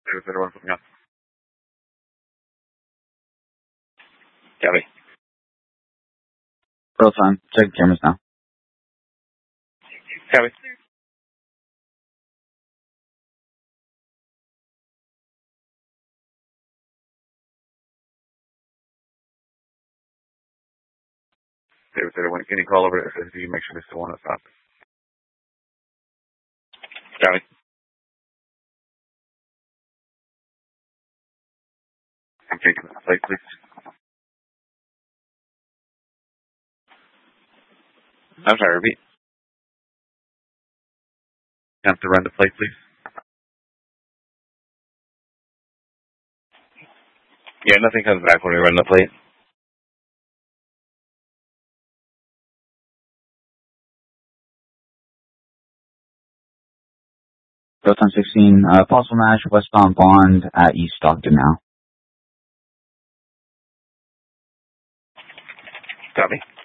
001 putting up. Copy. Real time. Check cameras now. Copy. David 01, can you call over to SSV and make sure they still want to stop? Copy. Okay, can I plate, please? I'm sorry, repeat. Have to run the plate, please. Yeah, nothing comes back when we run the plate. Real time 16. Possible match westbound Bond at East Stockton now. Copy.